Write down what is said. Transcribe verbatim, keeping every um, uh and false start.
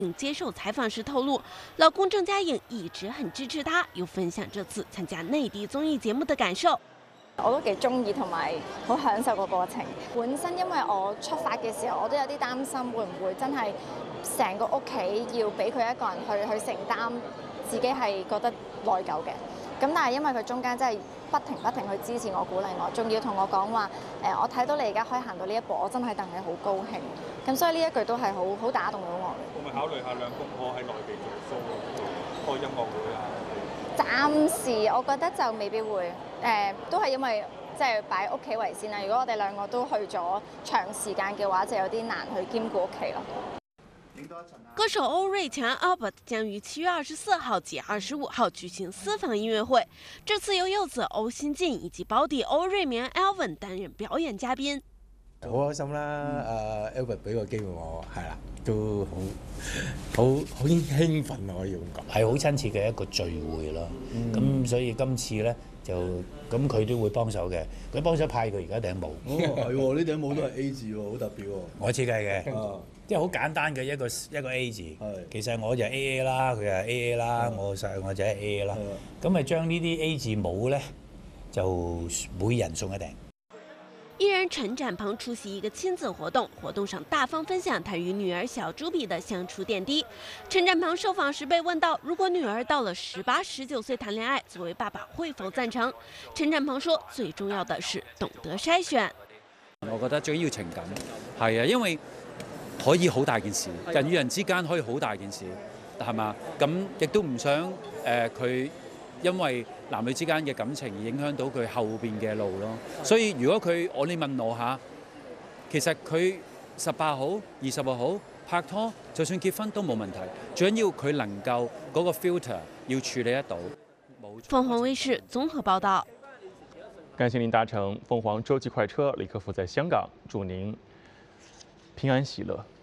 接受采访時透露，老公鄭嘉穎一直很支持她，又分享這次參加內地綜藝節目的感受。 我都幾中意同埋好享受個過程。本身因為我出發嘅時候，我都有啲擔心會唔會真係成個屋企要俾佢一個人去去承擔，自己係覺得內疚嘅。咁但係因為佢中間真係不停不停去支持我、鼓勵我，仲要同我講話誒，我睇到你而家可以行到呢一步，我真係戥你好高興。咁所以呢一句都係好好打動到我。 會唔會考慮下兩公婆喺內地做 show 開音樂會啊？ 暫時我覺得就未必會，誒、呃、都係因為即係擺屋企為先啦。如果我哋兩個都去咗長時間嘅話，就有啲難去兼顧屋企咯。 歌手歐瑞強 Albert 將於七月二十四號及二十五號舉行私房音樂會，這次由柚子歐新晉以及胞弟歐瑞明 Alvin 擔任表演嘉賓。 好開心啦！阿 Albert 俾個機會我，係啦，都好好好興奮啊！可以咁講， 係好親切嘅一個聚會咯。咁、嗯、所以今次咧就咁佢都會幫手嘅，佢幫手派佢而家頂帽。 哦，係喎，呢頂帽都係 A 字喎，好特別喎。 我設計嘅，啊、即係好簡單嘅一個一個 A 字。其實我就 A A 啦，佢係 A A 啦，我實我就係 A A 啦。咁咪將呢啲 A 字帽咧，就每人送一頂。 藝人陳展鵬出席一個親子活動，活動上大方分享他與女兒小朱比的相處點滴。陳展鵬受訪時被問到，如果女兒到了十八、十九歲談戀愛，作為爸爸會否贊成？陳展鵬說，最重要的是懂得篩選。 我覺得最緊要情感，係啊，因為可以好大件事，人與人之間可以好大件事，係嘛？咁亦都唔想誒佢。呃因為男女之間嘅感情而影響到佢後邊嘅路咯，所以如果佢我你問我下，其實佢十八好、二十號好拍拖，就算結婚都冇問題，最緊要佢能夠嗰個 filter 要處理得到。 鳳凰衛視綜合報道。 感謝您搭乘鳳凰洲際快車，李克福在香港，祝您平安喜樂。